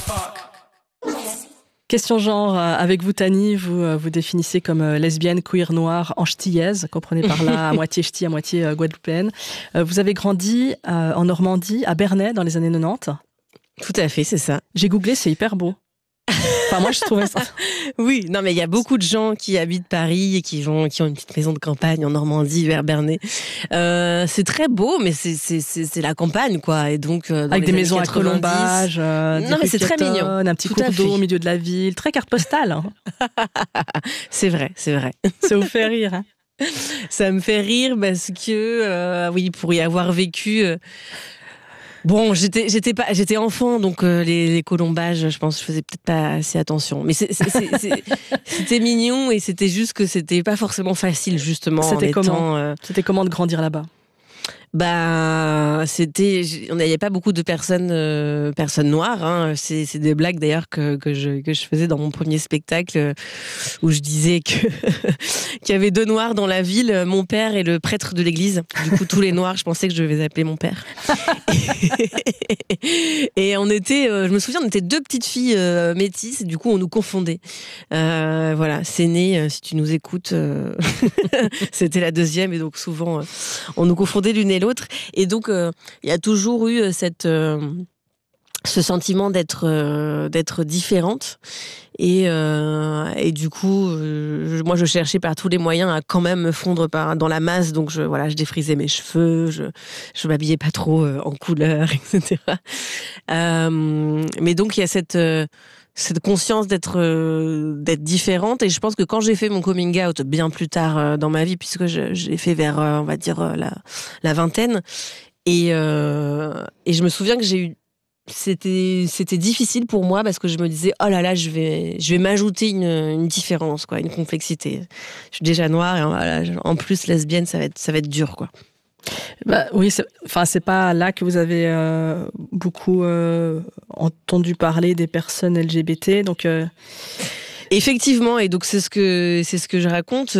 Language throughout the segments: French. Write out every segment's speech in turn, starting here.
Question genre, avec vous Tani, vous définissez comme lesbienne, queer, noire, anchetillaise, comprenez par là à moitié ch'ti, à moitié guadeloupéenne. Vous avez grandi en Normandie, à Bernay, dans les années 90. Tout à fait, c'est ça. J'ai googlé, c'est hyper beau. Enfin, moi, je trouvais ça. Oui, non, mais il y a beaucoup de gens qui habitent Paris et qui ont une petite maison de campagne en Normandie, vers Bernay. C'est très beau, mais c'est la campagne, quoi. Et donc, avec des maisons 90, à colombages, non, mais c'est très mignon. Un petit cours d'eau au milieu de la ville. Très carte postale. Hein. C'est vrai. Ça vous fait rire, hein. Ça me fait rire parce que, oui, pour y avoir vécu... Bon, j'étais enfant, donc les colombages, je pense que je faisais peut-être pas assez attention. Mais c'était mignon et c'était juste que c'était pas forcément facile, justement. C'était comment de grandir là-bas ? Bah, on n'avait pas beaucoup de personnes noires. Hein. C'est des blagues d'ailleurs que je faisais dans mon premier spectacle où je disais qu'il y avait 2 noirs dans la ville, mon père et le prêtre de l'église. Du coup, tous les noirs, je pensais que je devais les appeler mon père. Et je me souviens, on était 2 petites filles métisses. Et du coup, on nous confondait. Voilà, Séné, si tu nous écoutes, c'était la 2e et donc souvent on nous confondait l'une et l'autre. Et donc, il y a toujours eu ce sentiment d'être différente. Et du coup, moi, je cherchais par tous les moyens à quand même me fondre dans la masse. Donc, je défrisais mes cheveux, je m'habillais pas trop en couleur, etc. Mais donc, il y a cette conscience d'être différente. Et je pense que quand j'ai fait mon coming out bien plus tard dans ma vie, puisque j'ai fait vers, on va dire, la vingtaine, et je me souviens que c'était difficile pour moi parce que je me disais, oh là là, je vais m'ajouter une différence, quoi, une complexité. Je suis déjà noire et voilà, en plus lesbienne, ça va être dur, quoi. Bah, oui, c'est pas là que vous avez beaucoup entendu parler des personnes LGBT, donc. Effectivement, et donc c'est ce que je raconte.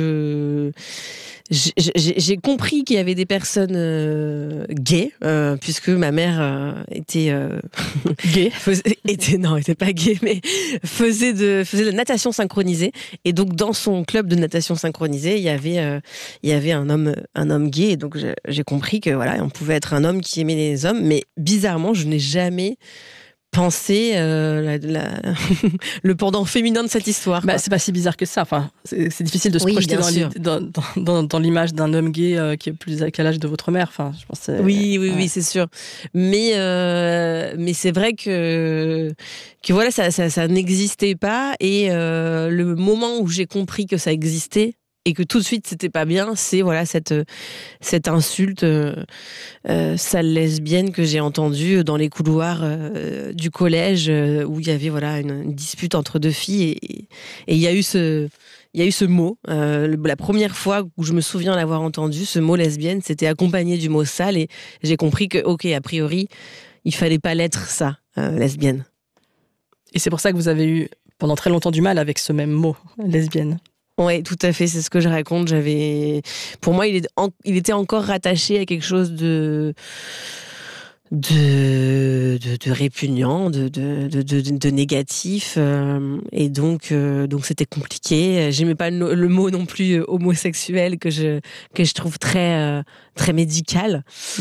J'ai compris qu'il y avait des personnes gays, puisque ma mère était gay. était pas gay, mais faisait de la natation synchronisée. Et donc dans son club de natation synchronisée, il y avait un homme gay. Et donc j'ai compris que voilà, on pouvait être un homme qui aimait les hommes. Mais bizarrement, je n'ai jamais penser le pendant féminin de cette histoire. Bah, c'est pas si bizarre que ça. Enfin, c'est difficile de se projeter dans l'image d'un homme gay qui est plus à l'âge de votre mère. Enfin, je pense. Oui, c'est sûr. Mais c'est vrai que voilà, ça n'existait pas. Et le moment où j'ai compris que ça existait et que tout de suite c'était pas bien, c'est voilà cette insulte sale lesbienne que j'ai entendue dans les couloirs du collège où il y avait voilà une dispute entre 2 filles et il y a eu ce mot. La première fois où je me souviens l'avoir entendu, ce mot lesbienne, c'était accompagné du mot sale et j'ai compris que ok, a priori il fallait pas l'être ça, lesbienne. Et c'est pour ça que vous avez eu pendant très longtemps du mal avec ce même mot, lesbienne. Oui, tout à fait, c'est ce que je raconte. Pour moi, il était encore rattaché à quelque chose de répugnant, de négatif, et donc c'était compliqué. J'aimais pas le mot non plus homosexuel que je trouve très très médical.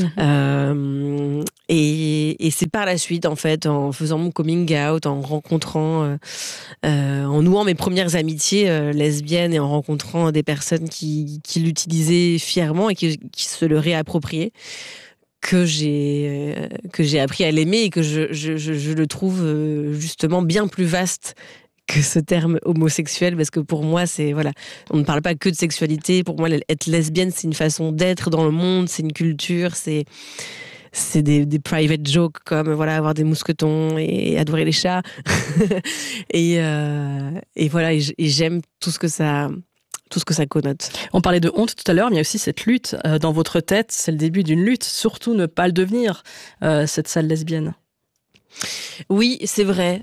Et c'est par la suite, en fait, en faisant mon coming out, en rencontrant, en nouant mes premières amitiés lesbiennes et en rencontrant des personnes qui l'utilisaient fièrement et qui se le réappropriaient, que j'ai appris à l'aimer et que je le trouve justement bien plus vaste que ce terme homosexuel, parce que pour moi c'est voilà, on ne parle pas que de sexualité. Pour moi, être lesbienne, c'est une façon d'être dans le monde, c'est une culture, c'est des private jokes comme voilà, avoir des mousquetons et adorer les chats et voilà, et j'aime tout ce que ça connote. On parlait de honte tout à l'heure, mais il y a aussi cette lutte. Dans votre tête, c'est le début d'une lutte. Surtout ne pas le devenir, cette sale lesbienne. Oui, c'est vrai.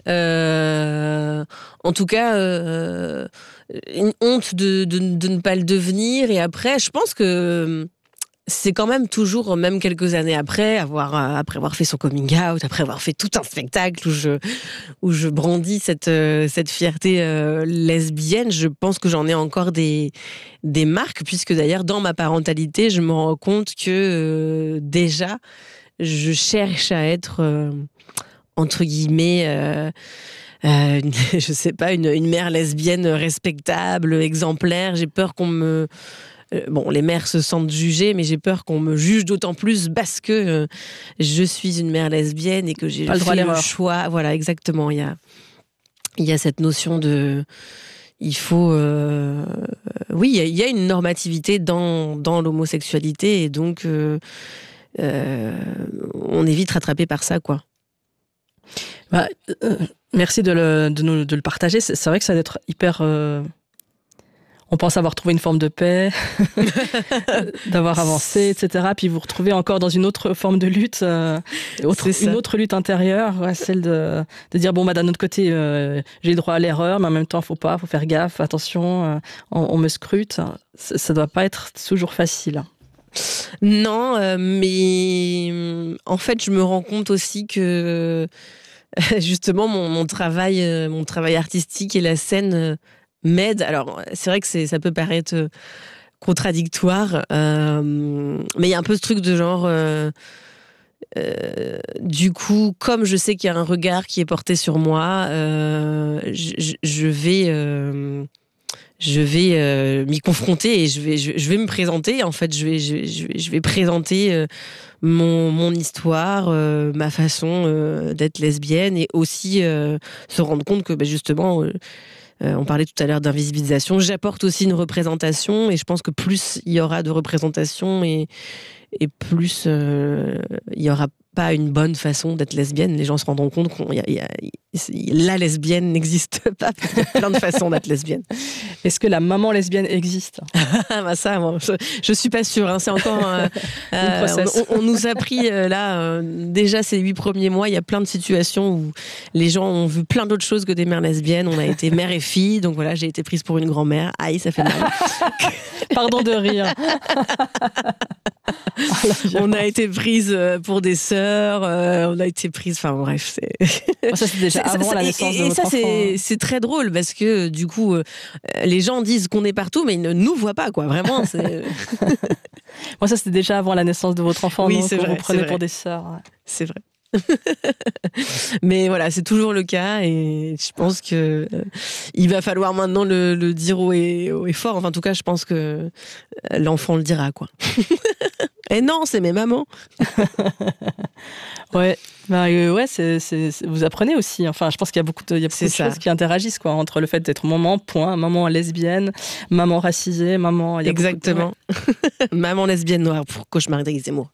En tout cas, une honte de ne pas le devenir. Et après, je pense que c'est quand même toujours, même quelques années après avoir fait son coming out, après avoir fait tout un spectacle où je brandis cette fierté lesbienne, je pense que j'en ai encore des marques, puisque d'ailleurs dans ma parentalité, je me rends compte que déjà je cherche à être entre guillemets je sais pas, une mère lesbienne respectable, exemplaire. J'ai peur qu'on me bon, les mères se sentent jugées, mais j'ai peur qu'on me juge d'autant plus parce que je suis une mère lesbienne et que j'ai fait le choix. Voilà, exactement. Il y a cette notion de... Il faut... oui, il y a une normativité dans l'homosexualité et donc on est vite rattrapé par ça, quoi. Bah, merci de le partager. C'est vrai que ça doit être hyper... On pense avoir trouvé une forme de paix, d'avoir avancé, etc. Puis vous retrouvez encore dans une autre forme de lutte, une autre lutte intérieure, celle de dire bon, bah, d'un autre côté, j'ai droit à l'erreur, mais en même temps, faut faire gaffe, attention, on me scrute. Ça doit pas être toujours facile. Non, mais en fait, je me rends compte aussi que justement mon travail artistique et la scène m'aide. Alors, c'est vrai que ça peut paraître contradictoire, mais il y a un peu ce truc de genre... du coup, comme je sais qu'il y a un regard qui est porté sur moi, je vais m'y confronter et je vais me présenter. En fait, je vais présenter mon histoire, ma façon d'être lesbienne et aussi se rendre compte que justement... on parlait tout à l'heure d'invisibilisation. J'apporte aussi une représentation et je pense que plus il y aura de représentation et plus il y aura pas une bonne façon d'être lesbienne. Les gens se rendront compte la lesbienne n'existe pas. Il y a plein de façons d'être lesbienne. Est-ce que la maman lesbienne existe? Bah ça, moi, je suis pas sûre. Hein. C'est encore on nous a pris déjà ces 8 premiers mois. Il y a plein de situations où les gens ont vu plein d'autres choses que des mères lesbiennes. On a été mère et fille, donc voilà, j'ai été prise pour une grand-mère. Aïe, ça fait mal. Pardon de rire. On a été prise pour des sœurs, on a été prise, enfin bref, ça c'est déjà avant la naissance de votre enfant. Et ça c'est très drôle parce que du coup les gens disent qu'on est partout mais ils ne nous voient pas, quoi, vraiment. Moi ça c'était déjà avant la naissance de votre enfant. Oui, donc c'est vrai, vous prenez pour des sœurs. Ouais. C'est vrai. Mais voilà, c'est toujours le cas et je pense que il va falloir maintenant le dire haut et fort. Enfin, en tout cas, je pense que l'enfant le dira, quoi. Et non, c'est mes mamans. Ouais, vous apprenez aussi. Enfin, je pense qu'il y a beaucoup de choses qui interagissent, quoi, entre le fait d'être maman lesbienne, maman racisée, maman. Exactement. Maman lesbienne noire pour cauchemar d'Éric Zemmour.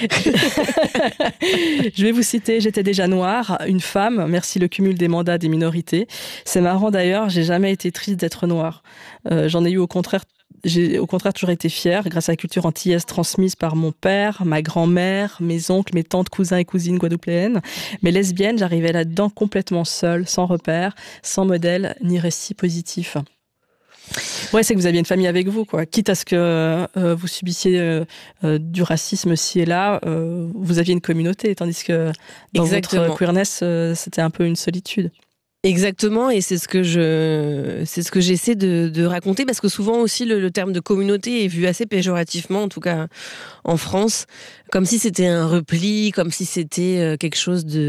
Je vais vous citer, j'étais déjà noire, une femme, merci le cumul des mandats des minorités. C'est marrant d'ailleurs, j'ai jamais été triste d'être noire. J'en ai eu au contraire. J'ai au contraire toujours été fière grâce à la culture antillaise transmise par mon père, ma grand-mère, mes oncles, mes tantes, cousins et cousines guadeloupéennes. Mais lesbienne, j'arrivais là-dedans complètement seule, sans repère, sans modèle ni récit positif. Ouais, c'est que vous aviez une famille avec vous, quoi. Quitte à ce que vous subissiez du racisme ci et là, vous aviez une communauté, tandis que dans votre queerness, c'était un peu une solitude. Exactement, et c'est ce que j'essaie de raconter, parce que souvent aussi le terme de communauté est vu assez péjorativement, en tout cas en France, comme si c'était un repli, comme si c'était quelque chose de